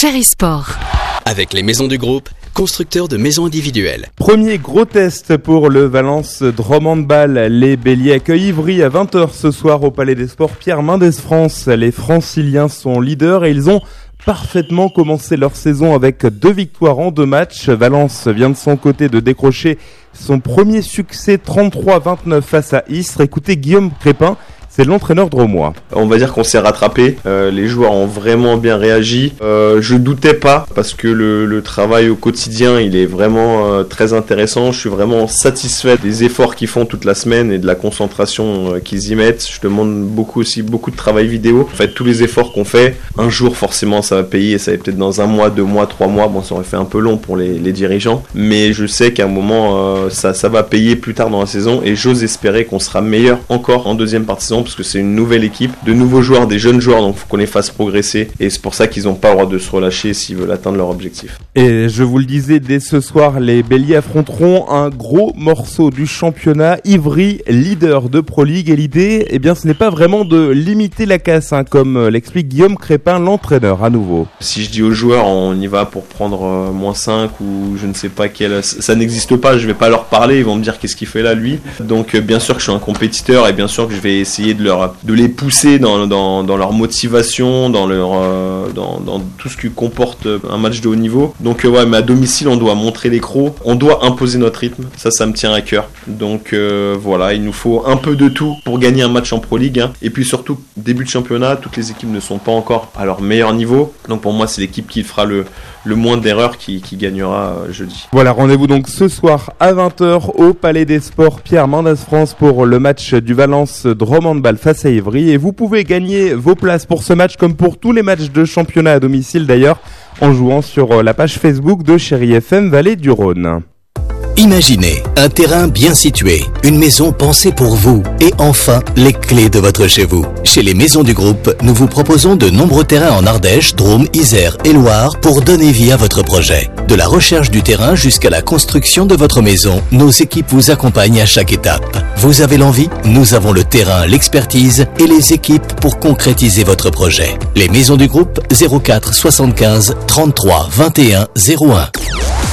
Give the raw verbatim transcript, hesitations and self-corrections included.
Chéri Sport. Avec les maisons du groupe, constructeurs de maisons individuelles. Premier gros test pour le Valence Drôme Handball. Les Béliers accueillent Ivry à vingt heures ce soir au Palais des Sports Pierre Mendès France. Les Franciliens sont leaders et ils ont parfaitement commencé leur saison avec deux victoires en deux matchs. Valence vient de son côté de décrocher son premier succès trente-trois à vingt-neuf face à Istres. Écoutez Guillaume Crépin. C'est l'entraîneur drômois. On va dire qu'on s'est rattrapé, euh, les joueurs ont vraiment bien réagi. Euh, je doutais pas parce que le, le travail au quotidien il est vraiment euh, très intéressant. Je suis vraiment satisfait des efforts qu'ils font toute la semaine et de la concentration euh, qu'ils y mettent. Je demande beaucoup aussi beaucoup de travail vidéo. En fait tous les efforts qu'on fait, un jour forcément ça va payer et ça va peut-être dans un mois, deux mois, trois mois. Bon ça aurait fait un peu long pour les, les dirigeants, mais je sais qu'à un moment euh, ça, ça va payer plus tard dans la saison et j'ose espérer qu'on sera meilleur encore en deuxième partie de saison. Parce que c'est une nouvelle équipe, de nouveaux joueurs, des jeunes joueurs, donc il faut qu'on les fasse progresser et c'est pour ça qu'ils n'ont pas le droit de se relâcher s'ils veulent atteindre leur objectif. Et je vous le disais, dès ce soir, les Béliers affronteront un gros morceau du championnat, Ivry, leader de Pro League, et l'idée, eh bien ce n'est pas vraiment de limiter la casse, hein, comme l'explique Guillaume Crépin, l'entraîneur à nouveau. Si je dis aux joueurs on y va pour prendre euh, moins cinq ou je ne sais pas quel, ça, ça n'existe pas, je vais pas leur parler, ils vont me dire qu'est-ce qu'il fait là lui, donc euh, bien sûr que je suis un compétiteur et bien sûr que je vais essayer de leur de les pousser dans, dans, dans leur motivation, dans, leur, euh, dans, dans tout ce qui comporte un match de haut niveau. Donc euh, ouais, mais à domicile, on doit montrer les crocs, on doit imposer notre rythme, ça, ça me tient à cœur. Donc euh, voilà, il nous faut un peu de tout pour gagner un match en Pro League. Hein. Et puis surtout, début de championnat, toutes les équipes ne sont pas encore à leur meilleur niveau. Donc pour moi, c'est l'équipe qui fera le, le moins d'erreurs qui, qui gagnera euh, jeudi. Voilà, rendez-vous donc ce soir à vingt heures au Palais des Sports Pierre Mendès France pour le match du Valence Drôme Handball face à Ivry. Et vous pouvez gagner vos places pour ce match comme pour tous les matchs de championnat à domicile d'ailleurs en jouant sur la page Facebook de Chéri F M Vallée du Rhône. Imaginez un terrain bien situé, une maison pensée pour vous et enfin les clés de votre chez vous. Chez les maisons du groupe, nous vous proposons de nombreux terrains en Ardèche, Drôme, Isère et Loire pour donner vie à votre projet. De la recherche du terrain jusqu'à la construction de votre maison, nos équipes vous accompagnent à chaque étape. Vous avez l'envie? Nous avons le terrain, l'expertise et les équipes pour concrétiser votre projet. Les maisons du groupe zéro quatre soixante-quinze trente-trois vingt et un zéro un.